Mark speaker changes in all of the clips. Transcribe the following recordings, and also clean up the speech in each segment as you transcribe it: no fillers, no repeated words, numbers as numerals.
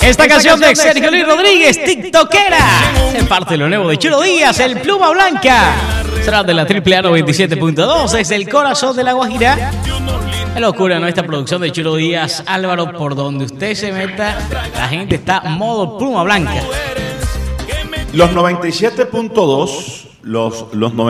Speaker 1: Esta canción de Sergio Luis Rodríguez, tiktokera. Se parte lo nuevo de Chulo Díaz, el Pluma Blanca. Será de la AAA 97.2, desde el corazón de La Guajira. Es locura, ¿no? Esta producción de Chulo Díaz, Álvaro, por donde usted se meta, la gente está modo Pluma Blanca.
Speaker 2: Los 97.2, los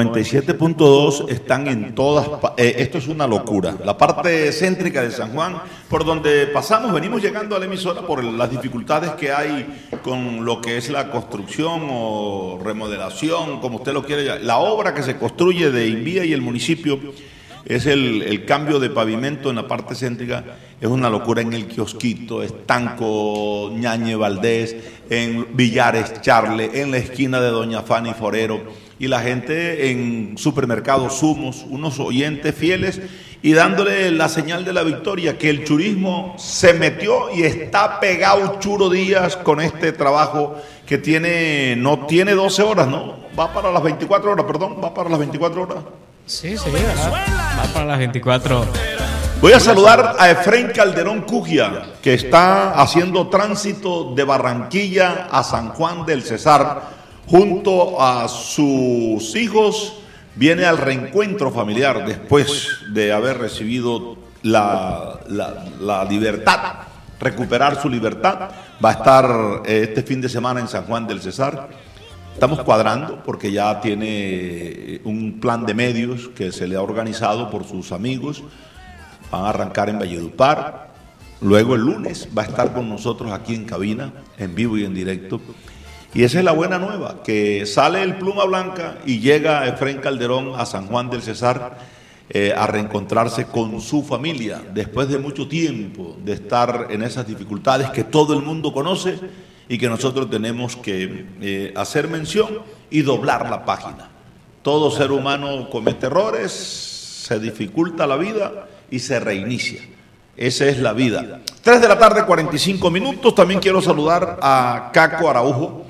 Speaker 2: 97.2 están en todas. Esto es una locura. La parte céntrica de San Juan, por donde pasamos, venimos llegando a la emisora por las dificultades que hay con lo que es la construcción o remodelación, como usted lo quiere llamar. La obra que se construye de Invía y el municipio es el cambio de pavimento en la parte céntrica. Es una locura en el Kiosquito, Estanco, Ñañe Valdés, en Villares Charle, en la esquina de Doña Fanny Forero, y la gente en supermercados Sumos, unos oyentes fieles, y dándole la señal de la victoria, que el churismo se metió y está pegado Churo Díaz con este trabajo que no tiene 12 horas, ¿no? Va para las 24 horas, va para las 24 horas.
Speaker 1: Sí, va para las 24.
Speaker 2: Voy a saludar a Efraín Calderón Cugia, que está haciendo tránsito de Barranquilla a San Juan del Cesar, junto a sus hijos. Viene al reencuentro familiar después de haber recibido la libertad, recuperar su libertad. Va a estar este fin de semana en San Juan del Cesar. Estamos cuadrando porque ya tiene un plan de medios que se le ha organizado por sus amigos. Van a arrancar en Valledupar. Luego el lunes va a estar con nosotros aquí en cabina, en vivo y en directo. Y esa es la buena nueva, que sale el Pluma Blanca y llega Efraín Calderón a San Juan del Cesar a reencontrarse con su familia después de mucho tiempo de estar en esas dificultades que todo el mundo conoce y que nosotros tenemos que hacer mención y doblar la página. Todo ser humano comete errores, se dificulta la vida y se reinicia. Esa es la vida. 3 de la tarde, 45 minutos. También quiero saludar a Caco Araujo.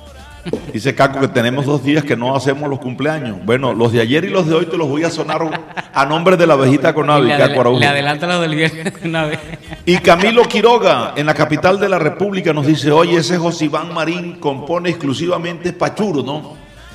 Speaker 2: Dice Caco que tenemos 2 días que no hacemos los cumpleaños. Bueno, los de ayer y los de hoy te los voy a sonar a nombre de la abejita Conavi, Caco Araujo.
Speaker 1: Le adelanta los del viernes una vez.
Speaker 2: Y Camilo Quiroga, en la capital de la República, nos dice: oye, ese José Iván Marín compone exclusivamente Pachuro, ¿no?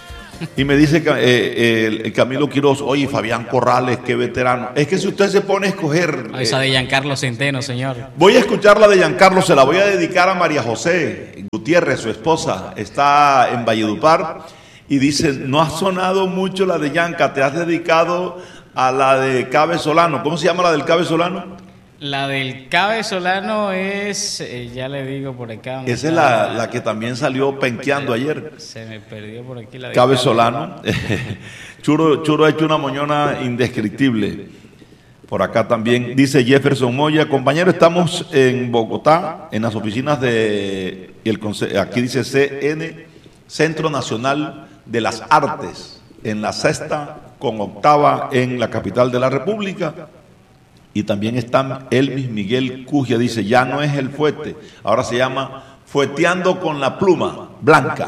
Speaker 2: Y me dice Camilo Quiroz: oye, Fabián Corrales, qué veterano. Es que si usted se pone a escoger...
Speaker 1: esa de Giancarlo Centeno, señor.
Speaker 2: Voy a escuchar la de Giancarlo, se la voy a dedicar a María José Gutiérrez, su esposa. Está en Valledupar y dice: no ha sonado mucho la de Gianca, te has dedicado a la de Cabe Solano. ¿Cómo se llama la del Cabe Solano?
Speaker 1: La del Cabe Solano es, ya le digo por acá.
Speaker 2: Esa es la que también salió penqueando ayer.
Speaker 1: Se me perdió por aquí la de
Speaker 2: Cabe Solano. Churo ha hecho una moñona indescriptible. Por acá también dice Jefferson Moya: compañero, estamos en Bogotá, en las oficinas de aquí dice CN, Centro Nacional de las Artes, en la 6ª con 8ª en la capital de la República. Y también está Elvis Miguel Cugia, dice: ya no es el fuete, ahora se llama Fueteando con la Pluma Blanca.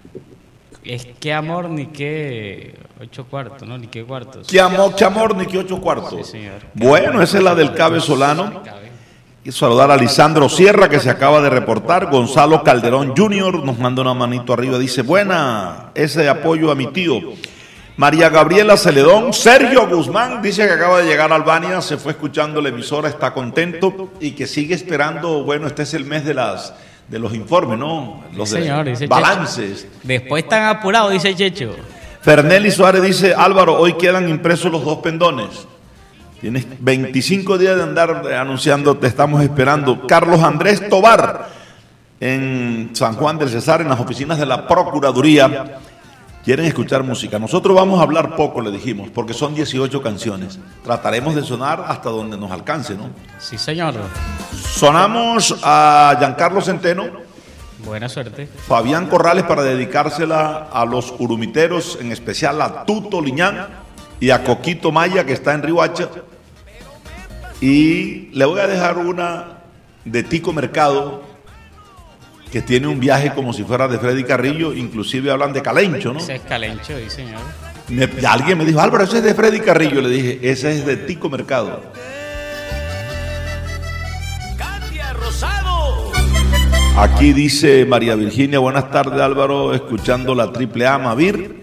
Speaker 1: Es que amor ni que 8 cuartos, ¿no? Ni que cuartos.
Speaker 2: Que amor ni que 8 cuartos.
Speaker 1: Sí, señor.
Speaker 2: Bueno, esa es la del Cabe Solano. Y saludar a Lisandro Sierra, que se acaba de reportar. Gonzalo Calderón Jr. nos manda una manito arriba, dice: buena, ese apoyo a mi tío. María Gabriela Celedón. Sergio Guzmán dice que acaba de llegar a Albania, se fue escuchando la emisora, está contento y que sigue esperando. Bueno, este es el mes de los informes, ¿no? Los
Speaker 1: señor, dice
Speaker 2: balances.
Speaker 1: Checho. Después están apurados, dice Checho.
Speaker 2: Fernelli Suárez dice: Álvaro, hoy quedan impresos los 2 pendones. Tienes 25 días de andar anunciando, te estamos esperando. Carlos Andrés Tobar, en San Juan del Cesar, en las oficinas de la Procuraduría. Quieren escuchar música. Nosotros vamos a hablar poco, le dijimos, porque son 18 canciones. Trataremos de sonar hasta donde nos alcance, ¿no?
Speaker 1: Sí, señor.
Speaker 2: Sonamos a Giancarlo Centeno.
Speaker 1: Buena suerte.
Speaker 2: Fabián Corrales, para dedicársela a los urumiteros, en especial a Tuto Liñán y a Coquito Maya, que está en Riohacha. Y le voy a dejar una de Tico Mercado, que tiene un viaje como si fuera de Freddy Carrillo, inclusive hablan de Calencho, ¿no?
Speaker 1: Ese es Calencho, sí, señor.
Speaker 2: Alguien me dijo: Álvaro, ese es de Freddy Carrillo. Le dije: ese es de Tico Mercado.
Speaker 3: Katia Rosado.
Speaker 2: Aquí dice María Virginia, buenas tardes Álvaro, escuchando la AAA Mavir.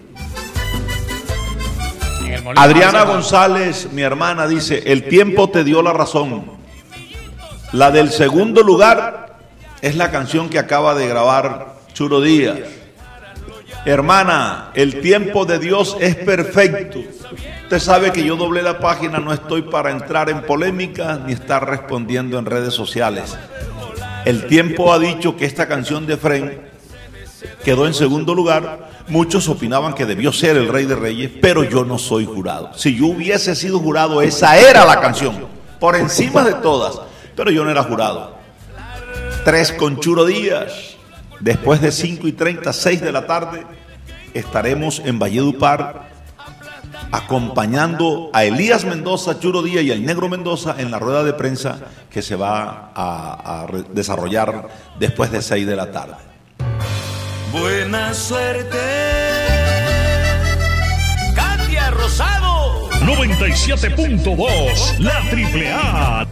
Speaker 2: Adriana González, mi hermana, dice, el tiempo te dio la razón. La del segundo lugar es la canción que acaba de grabar Churo Díaz. Hermana, el tiempo de Dios es perfecto. Usted sabe que yo doblé la página, no estoy para entrar en polémica ni estar respondiendo en redes sociales. El tiempo ha dicho que esta canción de Efren quedó en segundo lugar. Muchos opinaban que debió ser El Rey de Reyes, pero yo no soy jurado. Si yo hubiese sido jurado, esa era la canción, por encima de todas, pero yo no era jurado. 3 con Churo Díaz. Después de 5:30, 6 de la tarde, estaremos en Valledupar acompañando a Elías Mendoza, Churo Díaz y al Negro Mendoza en la rueda de prensa que se va a desarrollar después de 6 de la tarde.
Speaker 3: Buena suerte, Katia Rosado.
Speaker 4: 97.2, la AAA.